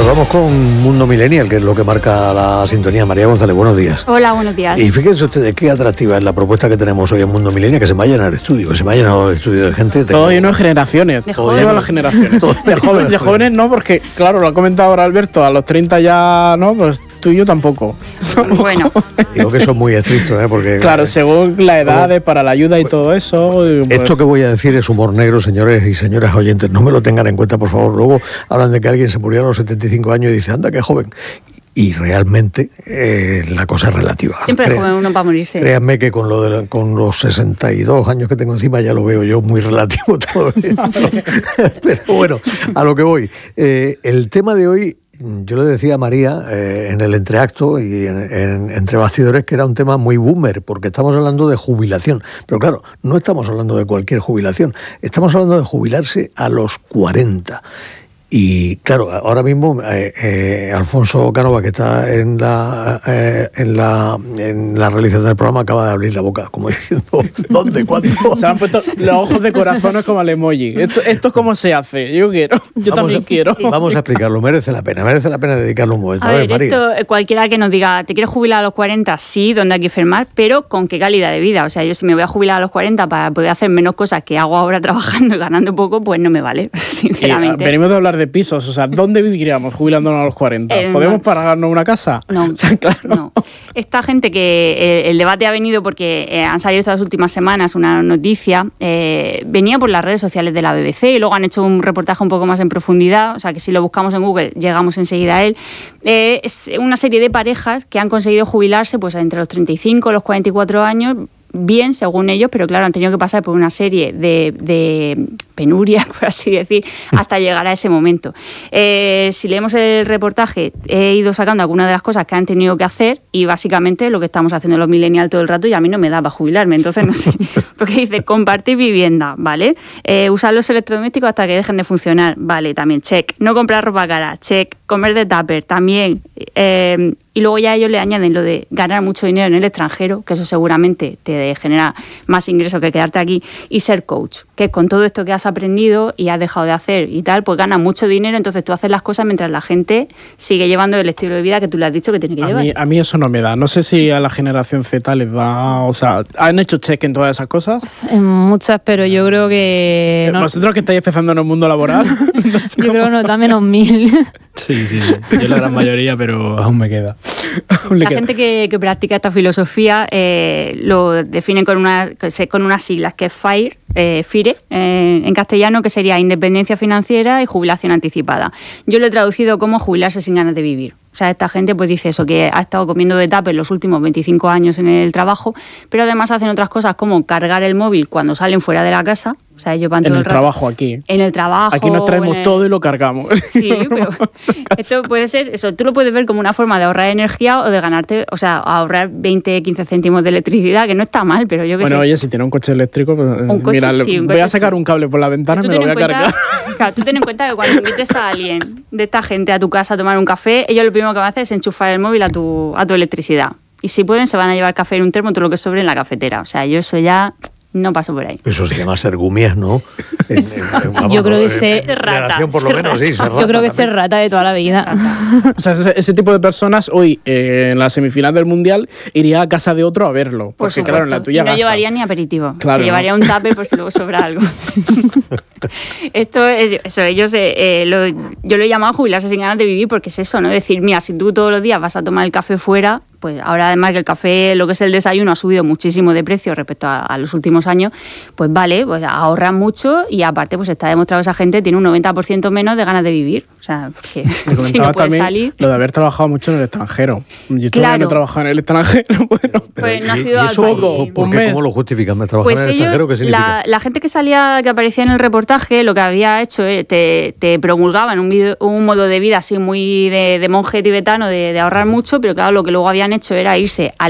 Pues vamos con Mundo Millennial, que es lo que marca la sintonía. María González, buenos días. Hola, buenos días. Y fíjense ustedes qué atractiva es la propuesta que tenemos hoy en Mundo Millennial, que se va a llenar el estudio, de gente. Todo lleno de generaciones, todo lleno de las generaciones. De jóvenes no, porque claro, lo ha comentado ahora Alberto, a los 30 ya no, pues tú y yo tampoco. Bueno. Digo que son muy estrictos, porque... Claro, según la edad para la ayuda y todo eso... Pues... Esto que voy a decir es humor negro, señores y señoras oyentes, no me lo tengan en cuenta, por favor. Luego hablan de que alguien se murió a los 75 años y dice, anda, qué joven. Y realmente la cosa es relativa. Siempre es joven uno para morirse. Créanme que con los 62 años que tengo encima ya lo veo yo muy relativo todo esto. Pero bueno, a lo que voy. El tema de hoy, yo le decía a María en el entreacto y entre bastidores que era un tema muy boomer, porque estamos hablando de jubilación. Pero claro, no estamos hablando de cualquier jubilación, estamos hablando de jubilarse a los 40. Y claro, ahora mismo Alfonso Cánova, que está en la realización del programa, acaba de abrir la boca, como diciendo, ¿dónde? ¿Cuándo? Se han puesto los ojos de corazones como al emoji. ¿Esto es cómo se hace? Yo quiero, también quiero. Sí. Vamos a explicarlo, merece la pena dedicarle un momento. A ver, María. esto, cualquiera que nos diga, ¿te quieres jubilar a los 40? Sí, ¿dónde hay que firmar? Pero ¿con qué calidad de vida? O sea, yo si me voy a jubilar a los 40 para poder hacer menos cosas que hago ahora trabajando y ganando poco, pues no me vale, sinceramente. Venimos de hablar de pisos, o sea, ¿dónde viviríamos jubilándonos a los 40? ¿Podemos pagarnos una casa? No, o sea, claro. No. Esta gente que el debate ha venido porque han salido estas últimas semanas una noticia, venía por las redes sociales de la BBC y luego han hecho un reportaje un poco más en profundidad, o sea que si lo buscamos en Google llegamos enseguida a él. Es una serie de parejas que han conseguido jubilarse pues entre los 35 y los 44 años, bien, según ellos, pero claro, han tenido que pasar por una serie de penurias, por así decir, hasta llegar a ese momento. Si leemos el reportaje, he ido sacando algunas de las cosas que han tenido que hacer y básicamente lo que estamos haciendo los millennials todo el rato y a mí no me da para jubilarme, entonces no sé, porque dice compartir vivienda, ¿vale? Usar los electrodomésticos hasta que dejen de funcionar, vale, también, check. No comprar ropa cara, check. Comer de tupper, también. Y luego ya ellos le añaden lo de ganar mucho dinero en el extranjero, que eso seguramente te genera más ingresos que quedarte aquí, y ser coach, que con todo esto que has aprendido y has dejado de hacer y tal, pues ganas mucho dinero, entonces tú haces las cosas mientras la gente sigue llevando el estilo de vida que tú le has dicho que tiene que llevar. A mí eso no me da, no sé si a la generación Z les da, o sea, ¿han hecho check en todas esas cosas? En muchas, pero yo creo que... No. ¿Vosotros que estáis empezando en el mundo laboral? No sé yo creo que nos da menos 1000. Sí, yo la gran mayoría, pero aún me queda. La gente que practica esta filosofía lo definen con unas siglas que es FIRE en castellano, que sería independencia financiera y jubilación anticipada. Yo lo he traducido como jubilarse sin ganas de vivir. O sea, esta gente pues dice eso, que ha estado comiendo de tupper los últimos 25 años en el trabajo, pero además hacen otras cosas como cargar el móvil cuando salen fuera de la casa. O sea, ellos van todo el rato. Trabajo aquí. En el trabajo. Aquí nos traemos todo y lo cargamos. Sí, pero esto puede ser, eso, tú lo puedes ver como una forma de ahorrar energía o de ganarte, o sea, ahorrar 20, 15 céntimos de electricidad, que no está mal, pero yo que sé. Bueno, oye, si tiene un coche eléctrico, pues mira, voy a sacar un cable por la ventana y me lo voy a cargar. Claro, tú ten en cuenta que cuando invites a alguien de esta gente a tu casa a tomar un café, ellos lo primero que van a hacer es enchufar el móvil a tu electricidad. Y si pueden, se van a llevar café en un termo, todo lo que sobre en la cafetera. O sea, yo eso ya no paso por ahí. Eso se llama ser gumias, ¿no? Yo creo que ser rata. Por lo menos, sí, yo creo que ser rata de toda la vida. O sea, ese tipo de personas hoy en la semifinal del Mundial iría a casa de otro a verlo. Porque claro, en la tuya no llevaría ni aperitivo. Claro, se llevaría un tupper por si luego sobra algo. Esto es eso, ellos yo lo he llamado jubilarse sin ganas de vivir porque es eso, ¿no? Decir, mira, si tú todos los días vas a tomar el café fuera, pues ahora además que el café, lo que es el desayuno, ha subido muchísimo de precio respecto a los últimos años, pues vale, pues ahorran mucho y aparte pues está demostrado que esa gente tiene un 90% menos de ganas de vivir. O sea, porque si no puedes salir... Lo de haber trabajado mucho en el extranjero. Yo todavía no he trabajado en el extranjero, bueno. Pues no ha sido al país. ¿Cómo lo justifican? ¿Me trabajan en el extranjero? ¿Qué significa? La gente que aparecía en el reportaje, lo que había hecho, te promulgaban un modo de vida así muy de monje tibetano, de ahorrar mucho, pero claro, lo que luego habían hecho era irse al